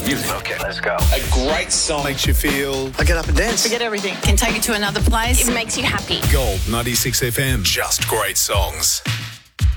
music. Okay, let's go. A great song. Makes you feel. I get up and dance. Forget everything. Can take you to another place. It makes you happy. Gold 96 FM. Just great songs.